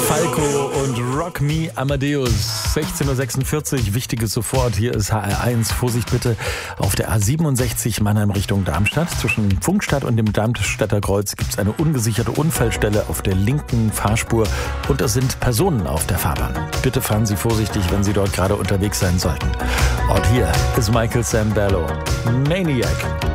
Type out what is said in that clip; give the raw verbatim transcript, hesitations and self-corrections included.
Falco und Rock Me Amadeus. sechzehn Uhr sechsundvierzig, Wichtiges sofort. Hier ist H R eins. Vorsicht bitte auf der A siebenundsechzig Mannheim Richtung Darmstadt. Zwischen Pfungstadt und dem Darmstädter Kreuz gibt es eine ungesicherte Unfallstelle auf der linken Fahrspur und es sind Personen auf der Fahrbahn. Bitte fahren Sie vorsichtig, wenn Sie dort gerade unterwegs sein sollten. Und hier ist Michael Sambello, Maniac.